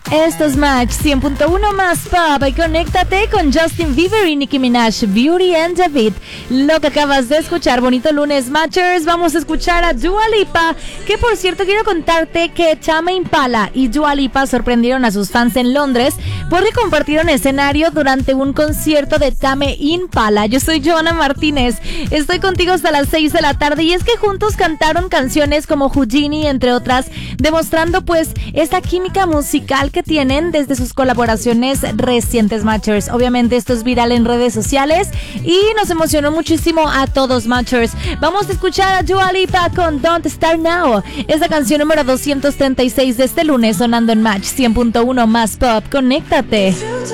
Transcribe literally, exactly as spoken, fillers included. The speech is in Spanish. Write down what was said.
Esto es Match cien punto uno más Pop y conéctate con Justin Bieber y Nicki Minaj, Beauty and the Beat. Lo que acabas de escuchar, bonito lunes, Matchers. Vamos a escuchar a Dua Lipa, que por cierto quiero contarte que Tame Impala y Dua Lipa sorprendieron a sus fans en Londres porque compartieron escenario durante un concierto de Tame Impala. Yo soy Joana Martínez, estoy contigo hasta las seis de la tarde y es que juntos cantaron canciones como Houdini, entre otras, demostrando pues esta química musical que tienen desde sus colaboraciones recientes, Matchers. Obviamente esto es viral en redes sociales y nos emocionó muchísimo a todos, Matchers. Vamos a escuchar a Dua Lipa con Don't Start Now, esta canción número doscientos treinta y seis de este lunes sonando en Match cien punto uno más Pop. Conéctate.